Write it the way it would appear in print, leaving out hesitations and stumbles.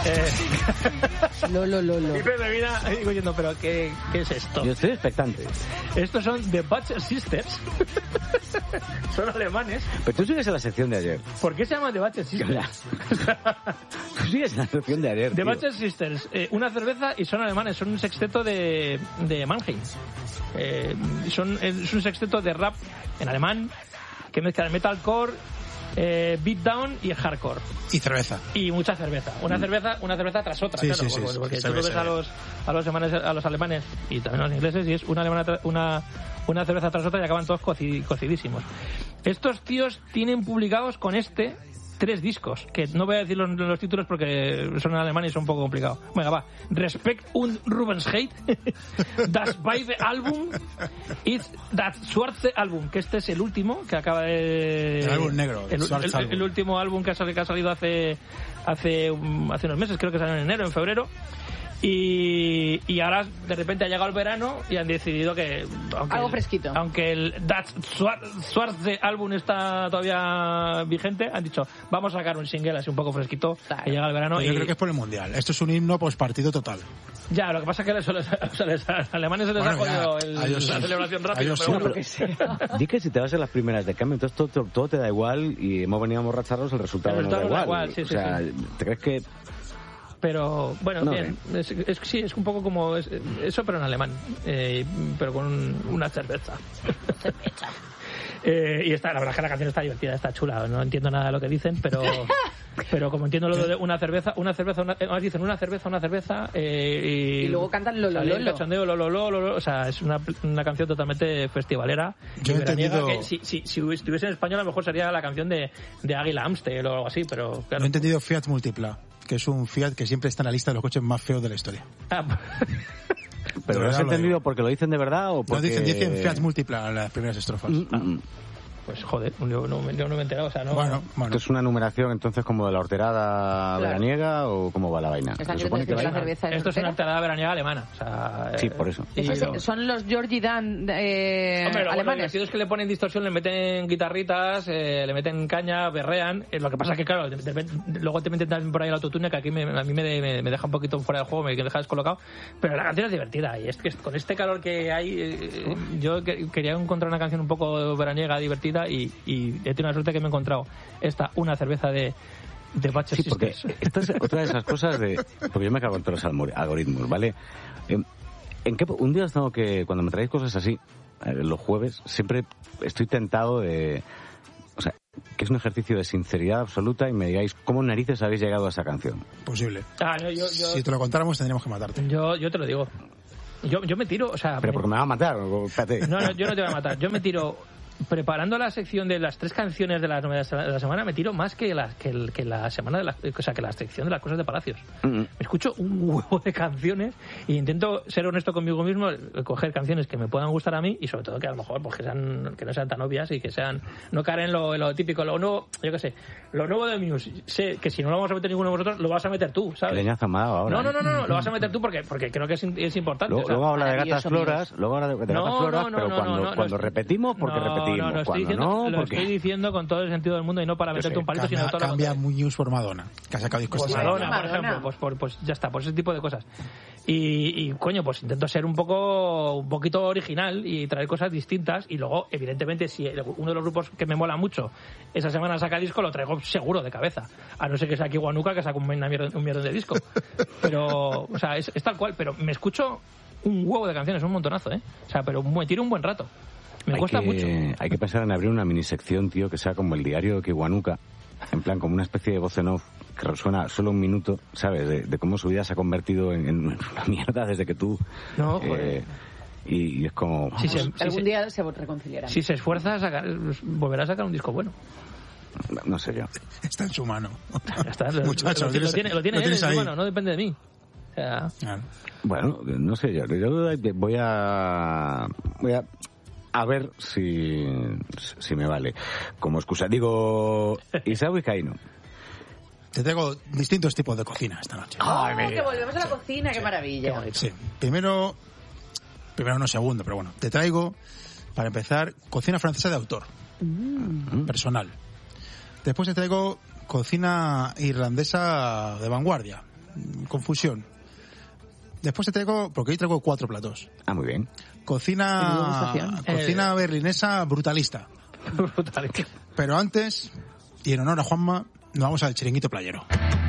Y Pepe mira y digo yendo, pero ¿qué es esto? Yo estoy expectante. Estos son The Butcher Sisters. Son alemanes. Pero tú sigues en la sección de ayer. ¿Por qué se llaman The Butcher Sisters? Tú sigues en la sección de ayer. The Butcher Sisters, una cerveza, y son alemanes, son un sexteto de Mannheim. Es un sexteto de rap en alemán que mezcla el metalcore, beatdown y el hardcore. Y cerveza. Y mucha cerveza. Una cerveza tras otra, sí, claro. Sí, porque tú lo ves a los alemanes y también a los ingleses, y es una cerveza tras otra y acaban todos cocidísimos. Estos tíos tienen publicados con 3 discos, que no voy a decir los títulos porque son en alemán y son un poco complicados. Venga, va. Respect und Rubensheit. Das Weibe Album ist das Schwarze Album, que este es el último que acaba de... El álbum negro. El último álbum que ha salido hace unos meses, creo que salió en enero, en febrero. Y ahora de repente ha llegado el verano y han decidido que algo fresquito, aunque el Das Schwarze Album está todavía vigente, han dicho vamos a sacar un single así un poco fresquito, que llega el verano. Yo creo que es por el mundial. Esto es un himno postpartido total. Ya, lo que pasa es que a los alemanes se les ha jodido la celebración rápida, pero bueno. Di que si te vas en las primeras de cambio, entonces todo te da igual y hemos venido a emborracharnos, el resultado nos da igual. Sí, o sea, ¿te crees que...? Pero, bueno, no, bien. Es un poco como eso, pero en alemán. Pero con una cerveza. Y la verdad es que la canción está divertida, está chula. No entiendo nada de lo que dicen, pero como entiendo lo de una cerveza, dicen una cerveza. Y luego cantan lo. Cachondeo, lo. O sea, es una canción totalmente festivalera. Yo he entendido... Que si estuviese en español, a lo mejor sería la canción de Águila Amstel o algo así, pero claro. Yo he entendido Fiat Multipla, que es un Fiat que siempre está en la lista de los coches más feos de la historia. ¿Pero lo has entendido porque lo dicen de verdad o porque...? No, dicen Fiat Múltipla en las primeras estrofas. Pues joder, yo no me he enterado, o sea, no... Bueno. ¿Esto es una numeración entonces como de la horterada veraniega o cómo va la vaina? Se supone que esto es una horterada veraniega alemana, o sea... Sí, por eso. Son los Georgie Dan Hombre, alemanes. Los que le ponen distorsión, le meten guitarritas, le meten caña, berrean. Lo que pasa es que, claro, luego te meten también por ahí el autotune, que aquí a mí me deja un poquito fuera de juego, me deja descolocado. Pero la canción es divertida, y es que con este calor que hay, yo quería encontrar una canción un poco veraniega, divertida, y he tenido la suerte que me he encontrado una cerveza de Butcher Sisters. Porque esta es otra de esas cosas porque yo me cago en todos los algoritmos, ¿vale? Un día os tengo que, cuando me traéis cosas así, los jueves, siempre estoy tentado de... O sea, que es un ejercicio de sinceridad absoluta y me digáis cómo narices habéis llegado a esa canción. Posible. Si te lo contáramos tendríamos que matarte. Yo te lo digo. Yo me tiro, o sea... Pero porque me va a matar, espérate. No, yo no te voy a matar. Yo me tiro... Preparando la sección de las 3 canciones de las novedades de la semana, me tiro más que la semana que la sección de las cosas de Palacios. Me escucho un huevo de canciones e intento ser honesto conmigo mismo, coger canciones que me puedan gustar a mí y sobre todo que a lo mejor pues, que no sean tan obvias y que no caer en lo típico, lo nuevo, yo qué sé, lo nuevo de Muse. Sé que si no lo vamos a meter ninguno de vosotros, lo vas a meter tú, ¿sabes? Leñazo me ha dado ahora. No, lo vas a meter tú porque creo que es importante. Luego habla de gatas floras, pero cuando repetimos, porque repetimos. Lo estoy diciendo con todo el sentido del mundo y no para meterte un palito, sino todo lo cambia muy News por Madonna, que ha sacado discos. Madonna, por ejemplo, pues ya está, por ese tipo de cosas. Y coño, pues intento ser un poquito original y traer cosas distintas, y luego, evidentemente, si uno de los grupos que me mola mucho esa semana saca disco, lo traigo seguro de cabeza. A no ser que sea aquí Guanuca, que saca un mierda de disco. Pero, o sea, es tal cual, pero me escucho un huevo de canciones, un montonazo, ¿eh? O sea, pero me tiro un buen rato. Me cuesta mucho. Hay que pensar en abrir una minisección, tío, que sea como el diario de Kiwanuka, en plan como una especie de voz en off que resuena solo un minuto, ¿sabes? De cómo su vida se ha convertido en una mierda desde que tú... No, joder. Y es como... Algún día se reconciliarán. Si se esfuerza, volverá a sacar un disco bueno. No sé yo. Está en su mano. Ya está, Muchachos, lo tiene él en su mano, no depende de mí. O sea... Bueno, no sé yo voy a ver si me vale como excusa. Digo, Isao Vizcaíno. Te traigo distintos tipos de cocina esta noche. Que volvemos a la cocina, qué maravilla. Sí, primero no, segundo, pero bueno. Te traigo, para empezar, cocina francesa de autor. Personal. Después te traigo cocina irlandesa de vanguardia. confusión. Después te traigo, porque hoy traigo 4 platos. Ah, muy bien. Cocina berlinesa brutalista. Brutal. Pero antes, y en honor a Juanma, nos vamos al chiringuito playero.